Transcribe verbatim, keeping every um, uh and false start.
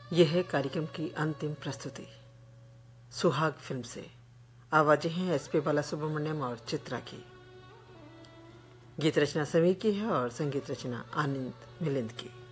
यह है कार्यक्रम की अंतिम प्रस्तुति सुहाग फिल्म से। आवाजें हैं एस पी बालासुब्रमण्यम और चित्रा की। गीत रचना समीर की है और संगीत रचना आनंद मिलिंद की।